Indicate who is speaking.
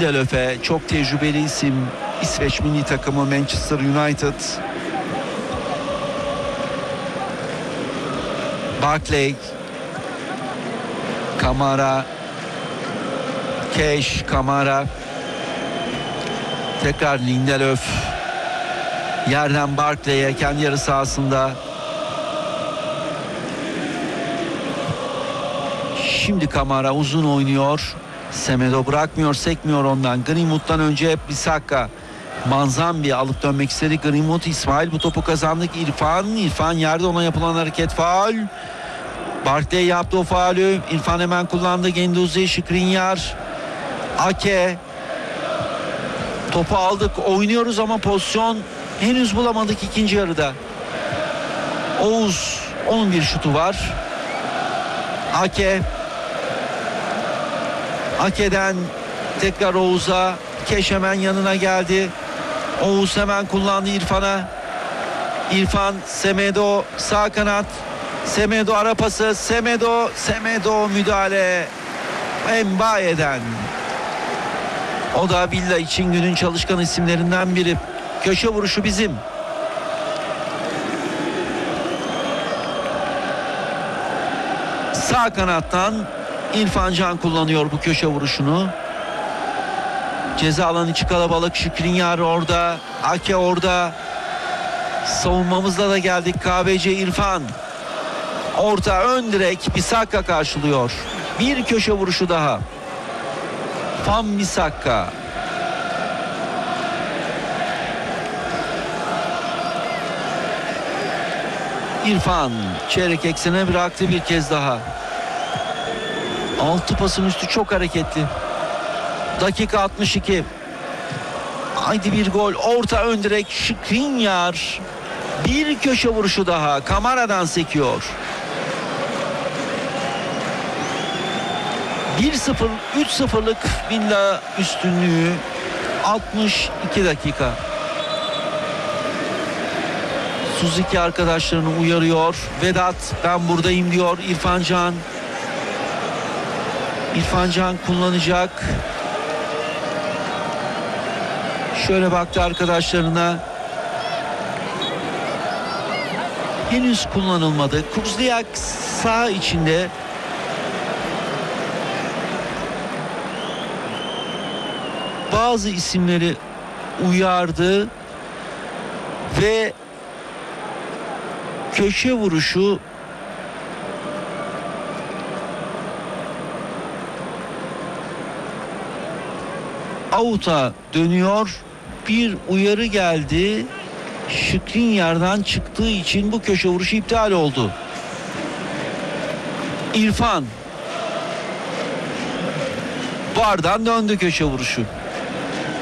Speaker 1: Lindelöf'e, çok tecrübeli isim, İsveç milli takımı Manchester United. Barkley, Kamara, Cash, Kamara, tekrar Lindelöf, yerden Barkley'e kendi yarı sahasında. Şimdi Kamara uzun oynuyor. Semedo bırakmıyor, sekmiyor ondan. Greenwood'dan önce Bissaka. Manzambi alıp dönmek istedi. Greenwood, İsmail bu topu kazandık. İrfan yerde, ona yapılan hareket faul. Barkley yaptı o faulü. İrfan hemen kullandı. Genduzi, Skriniar, Ake. Topu aldık, oynuyoruz ama pozisyon henüz bulamadık ikinci yarıda. Oğuz, onun bir şutu var. Ake. Ake'den tekrar Oğuz'a. Keş hemen yanına geldi. Oğuz hemen kullandı İrfan'a. İrfan, Semedo sağ kanat. Semedo ara pası. Semedo müdahale. Mbaye'den. O da Villa için günün çalışkan isimlerinden biri. Köşe vuruşu bizim. Sağ kanattan İrfan Can kullanıyor bu köşe vuruşunu. Ceza alanı içi kalabalık. Skriniar orada. Ake orada. Savunmamızla da geldik. KBC İrfan. Orta ön direk. Bissaka karşılıyor. Bir köşe vuruşu daha. Van Bissaka. İrfan çeyrek eksene bıraktı bir kez daha. 6 pasın üstü çok hareketli. Dakika 62. Haydi bir gol. Orta ön direk. Skriniar. Bir köşe vuruşu daha. Kamara'dan sekiyor. 1-0, 3-0'lık Villa üstünlüğü. 62 dakika. Suzuki arkadaşlarını uyarıyor. Vedat, ben buradayım diyor İrfan Can. İrfan Can kullanacak. Şöyle baktı arkadaşlarına. Henüz kullanılmadı. Kuzliak sağ içinde. Bazı isimleri uyardı ve köşe vuruşu out'a dönüyor. Bir uyarı geldi. Skriniar'dan çıktığı için bu köşe vuruşu iptal oldu. İrfan. VAR'dan döndü köşe vuruşu.